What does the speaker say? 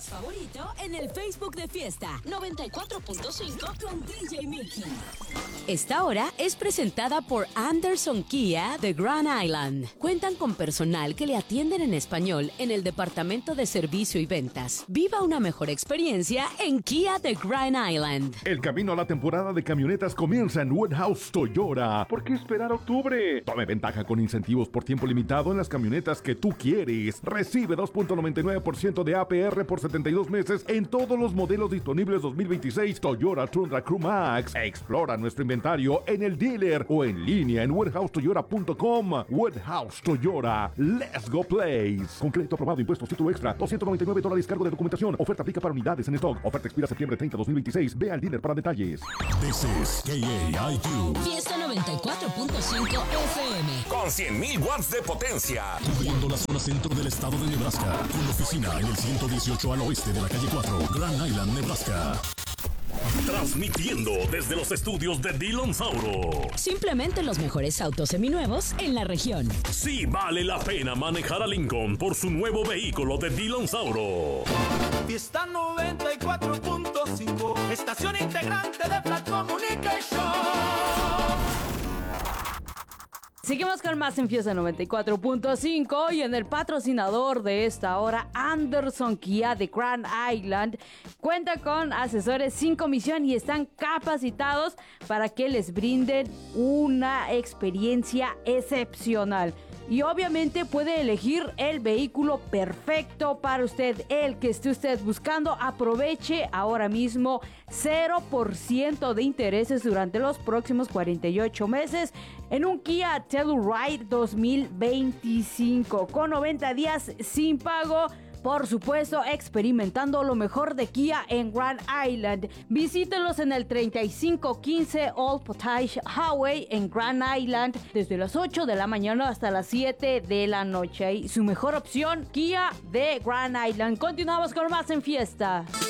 podcast favorito en el Facebook de Fiesta 94.5 con DJ Mickey. Esta hora es presentada por Anderson Kia de Grand Island. Cuentan con personal que le atienden en español en el departamento de servicio y ventas. Viva una mejor experiencia en Kia de Grand Island. El camino a la temporada de camionetas comienza en Woodhouse Toyota. ¿Por qué esperar octubre? Tome ventaja con incentivos por tiempo limitado en las camionetas que tú quieres. Recibe 2.99% de APR por 72 meses en todos los modelos disponibles 2026 Toyota Tundra Crew Max. Explora nuestro inventario en el dealer o en línea en woodhousetoyota.com. Woodhouse Toyota. Let's go place. Con crédito aprobado, impuestos, título extra, $299 cargo de documentación. Oferta aplica para unidades en stock. Oferta expira septiembre 30, 2026. Ve al dealer para detalles. This is KAIQ. Fiesta 94.5 FM. Con 100.000 watts de potencia. Cubriendo la zona centro del estado de Nebraska. Con oficina en el 118 al oeste de la calle 4. Grand Island, Nebraska. Transmitiendo desde los estudios de Dillon Sauro. Simplemente los mejores autos seminuevos en la región. Sí vale la pena manejar a Lincoln por su nuevo vehículo de Dillon Sauro. Fiesta 94.5, estación integrante de Flat Communication. Seguimos con más en Fiesta 94.5 y en el patrocinador de esta hora, Anderson Kia de Grand Island, cuenta con asesores sin comisión y están capacitados para que les brinden una experiencia excepcional. Y obviamente puede elegir el vehículo perfecto para usted, el que esté usted buscando. Aproveche ahora mismo 0% de intereses durante los próximos 48 meses en un Kia Telluride 2025 con 90 días sin pago. Por supuesto, experimentando lo mejor de Kia en Grand Island. Visítelos en el 3515 Old Potage Highway en Grand Island desde las 8 de la mañana hasta las 7 de la noche. Y su mejor opción, Kia de Grand Island. Continuamos con más en Fiesta.